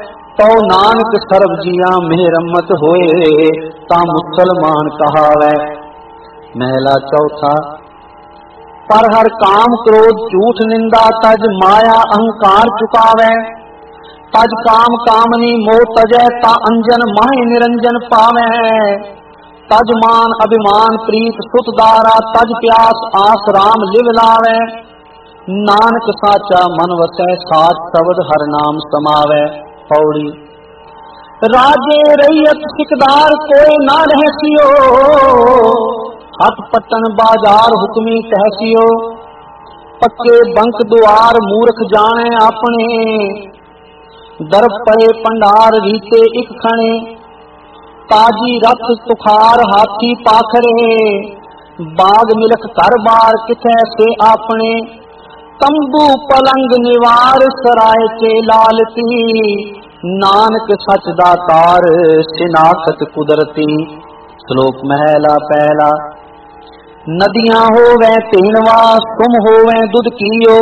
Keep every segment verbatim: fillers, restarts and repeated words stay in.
तो नानक सर्व जिया मेहरमत होए, ता मुसलमान कहावै। महला चौथा। पर हर काम क्रोध झूठ निंदा, तज माया अहंकार चुकावै। तज काम कामनी मोह तजै, ता अंजन माहि निरंजन पावै। तज मान अभिमान प्रीत सुतदारा, तज प्यास आस राम लिव लावै। नानक साचा मन वसै, साच शब्द हर नाम समावै। पौड़ी। राजे रैयत सिकदार कोई ना रहसियो, हथ पटन बाजार हुक्मी कहसियो। पक्के बंक दुआर मूर्ख जाने अपने, दर परे पंडार रीते इक खणे। ताजी रथ तुखार हाथी पाखरे, बाग मिलख घर बार किथे से आपने। तंबू पलंग निवार सराय के लालती, नानक सच दातार सिनाखत कुदरती। श्लोक महला पहला। नदियां होवे तीनवा, तुम होवे दुध कियो।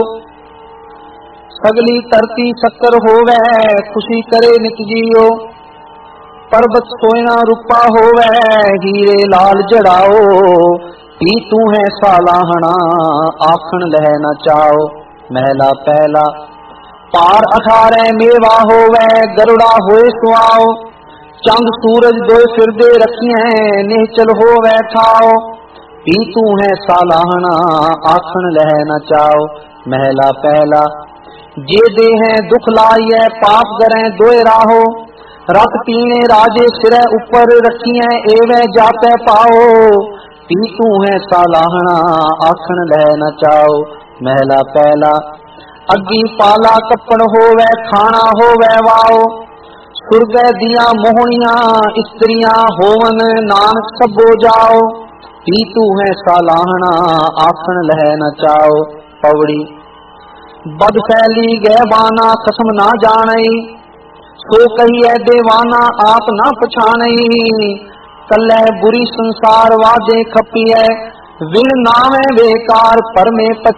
सगली धरती शक्कर होवे, खुशी करे नित जियो। पर्वत सोना रूपा होवे, हीरे लाल जड़ाओ। पी तू है सालाहना, आखन लह न चाओ। महला पहला। पार अठारे मेवा होवे, गरुड़ा होए सुआओ। चंद सूरज दो फिरदे रखिए, निहचल होवे ठाओ। पी तू है सालाहना, आखन लह न चाओ। महला पहला। जे दे हैं दुख लाइए, पाप करें दोए राहो। रख पीने राजे सिरे ऊपर रखिए, एवे जाते पाओ। पी तू है सालाहना, आखन लह न चाओ। महला पहला। अग्गी पाला कपड़ होवे, खाना होवे वाओ। सुरग दिया मोहनिया, स्त्रियां होवन, नानक सबो जाओ। पी तू है सालाहना, आखन लह न चाओ। पौड़ी। बद फैली गहबाना, खसम ना जानई। सो कहिए देवाना, आप ना पछानई। कल्ले बुरी संसार वादे खपिए, विण नावे बेकार पर में